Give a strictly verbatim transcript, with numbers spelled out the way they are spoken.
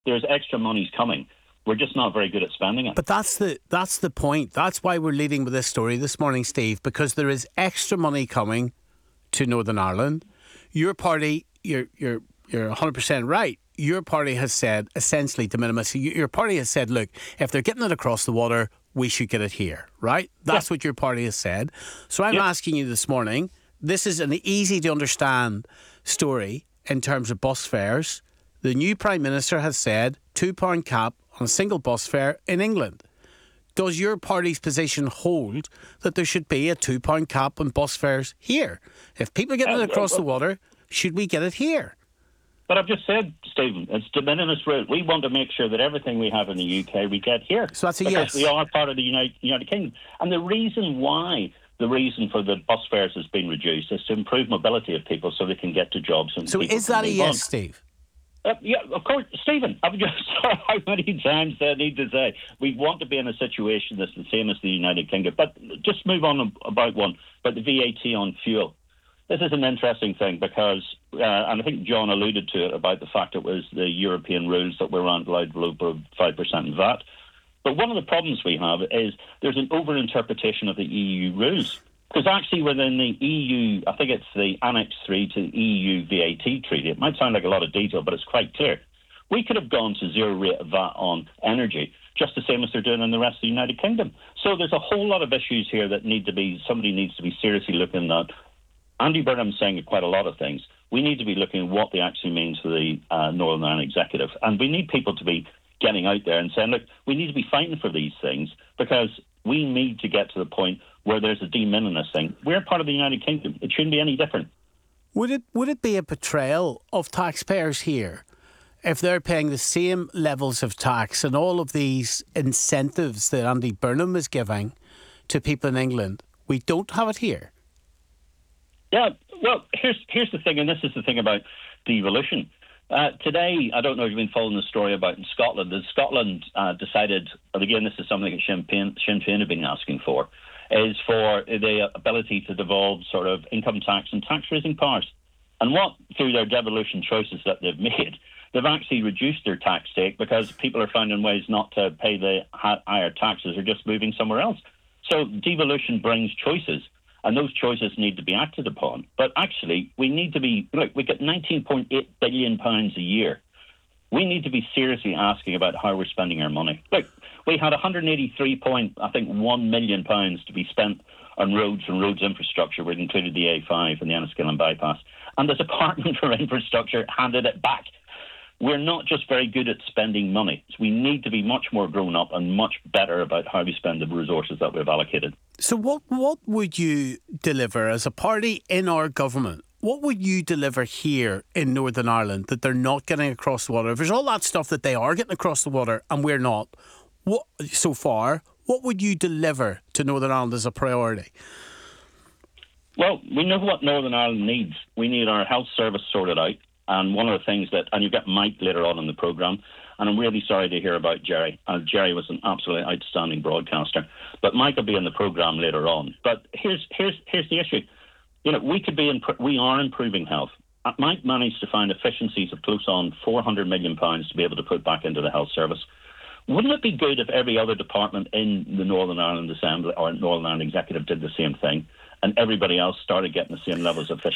there's extra monies coming. We're just not very good at spending it. But that's the that's the point. That's why we're leading with this story this morning, Steve, because there is extra money coming to Northern Ireland. Your party, you're you're you're one hundred percent right. Your party has said essentially de minimis. Your party has said, look, if they're getting it across the water, we should get it here, right? That's yeah. what your party has said. So I'm yeah. asking you this morning, this is an easy to understand story in terms of bus fares. The new Prime Minister has said two pound cap on a single bus fare in England. Does your party's position hold that there should be a two pound cap on bus fares here? If people are getting it across the water, should we get it here? But I've just said, Stephen, it's de minimis rule. We want to make sure that everything we have in the U K we get here. So that's a because yes. we are part of the United, United Kingdom. And the reason why, the reason for the bus fares has been reduced is to improve mobility of people so they can get to jobs. And so is that a yes, on. Steve? Uh, yeah, of course, Stephen. I'm just sorry how many times I need to say we want to be in a situation that's the same as the United Kingdom. But just move on about one, about the V A T on fuel. This is an interesting thing because, uh, and I think John alluded to it about the fact it was the European rules that we weren't allowed below five percent in V A T. But one of the problems we have is there's an over-interpretation of the E U rules. Because actually within the E U, I think it's the Annex three to the E U V A T treaty, it might sound like a lot of detail, but it's quite clear. We could have gone to zero rate of V A T on energy, just the same as they're doing in the rest of the United Kingdom. So there's a whole lot of issues here that need to be, somebody needs to be seriously looking at. Andy Burnham's saying quite a lot of things. We need to be looking at what they actually means for the uh, Northern Ireland Executive. And we need people to be getting out there and saying, look, we need to be fighting for these things because we need to get to the point where there's a de minimis thing. We're part of the United Kingdom. It shouldn't be any different. Would it would it be a betrayal of taxpayers here if they're paying the same levels of tax and all of these incentives that Andy Burnham is giving to people in England? We don't have it here. Yeah, well, here's here's the thing, and this is the thing about devolution. Uh, today, I don't know if you've been following the story about in Scotland. That Scotland uh, decided, and again, this is something that Sinn Féin, Sinn Féin have been asking for, is for the ability to devolve sort of income tax and tax raising powers. And what, through their devolution choices that they've made, they've actually reduced their tax take because people are finding ways not to pay the higher taxes or just moving somewhere else. So devolution brings choices. And those choices need to be acted upon. But actually, we need to be, look, we get nineteen point eight billion pounds a year. We need to be seriously asking about how we're spending our money. Look, we had one hundred eighty-three point, I think, one million pounds to be spent on roads and roads infrastructure, which included the A five and the Enniskillen bypass. And the Department for Infrastructure handed it back. We're not just very good at spending money. So we need to be much more grown up and much better about how we spend the resources that we've allocated. So what, what would you deliver as a party in our government? What would you deliver here in Northern Ireland that they're not getting across the water? If there's all that stuff that they are getting across the water and we're not, what so far, what would you deliver to Northern Ireland as a priority? Well, we know what Northern Ireland needs. We need our health service sorted out. And one of the things that, and you've got Mike later on in the programme, and I'm really sorry to hear about Jerry. Uh, Jerry was an absolutely outstanding broadcaster. But Mike will be in the programme later on. But here's here's here's the issue. You know, we could be in, we are improving health. Uh, Mike managed to find efficiencies of close on four hundred million pounds to be able to put back into the health service. Wouldn't it be good if every other department in the Northern Ireland Assembly or Northern Ireland Executive did the same thing, and everybody else started getting the same levels of efficiency?